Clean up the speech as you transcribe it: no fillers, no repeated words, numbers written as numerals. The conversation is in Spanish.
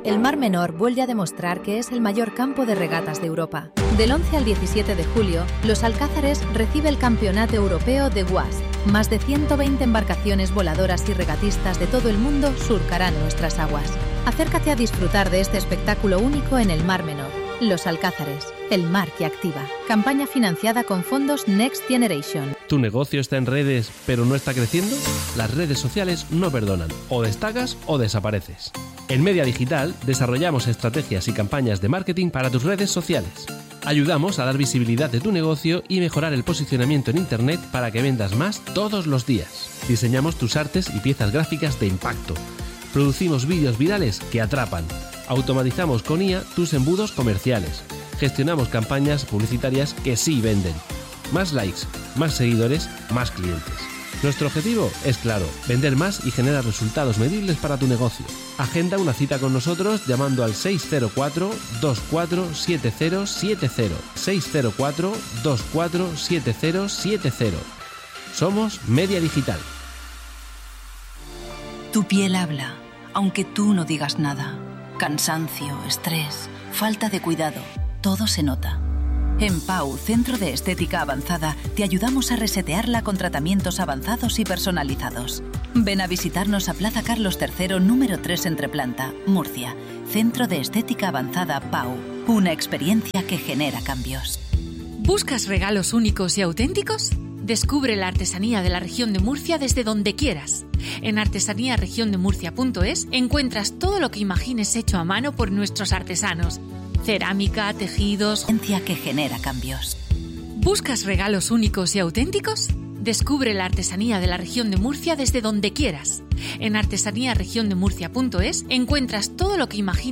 El Mar Menor vuelve a demostrar que es el mayor campo de regatas de Europa. Del 11 al 17 de julio, Los Alcázares recibe el Campeonato Europeo de WASP. Más de 120 embarcaciones voladoras y regatistas de todo el mundo surcarán nuestras aguas. Acércate a disfrutar de este espectáculo único en el Mar Menor. Los Alcázares, el mar que activa. Campaña financiada con fondos Next Generation. ¿Tu negocio está en redes pero no está creciendo? Las redes sociales no perdonan. O destacas o desapareces. En Media Digital desarrollamos estrategias y campañas de marketing para tus redes sociales. Ayudamos a dar visibilidad de tu negocio y mejorar el posicionamiento en Internet para que vendas más todos los días. Diseñamos tus artes y piezas gráficas de impacto. Producimos vídeos virales que atrapan. Automatizamos con IA tus embudos comerciales. Gestionamos campañas publicitarias que sí venden. Más likes, más seguidores, más clientes. Nuestro objetivo es claro, vender más y generar resultados medibles para tu negocio. Agenda una cita con nosotros llamando al 604-247070. 604-247070. Somos Media Digital. Tu piel habla, aunque tú no digas nada. Cansancio, estrés, falta de cuidado, todo se nota. En Pau, Centro de Estética Avanzada, te ayudamos a resetearla con tratamientos avanzados y personalizados. Ven a visitarnos a Plaza Carlos III, número 3 Entreplanta, Murcia. Centro de Estética Avanzada Pau. Una experiencia que genera cambios. ¿Buscas regalos únicos y auténticos? Descubre la artesanía de la región de Murcia desde donde quieras. En artesaniaregiondemurcia.es encuentras todo lo que imagines hecho a mano por nuestros artesanos. Cerámica, tejidos... que genera cambios. ¿Buscas regalos únicos y auténticos? Descubre la artesanía de la región de Murcia desde donde quieras. En artesaniaregiondemurcia.es encuentras todo lo que imagines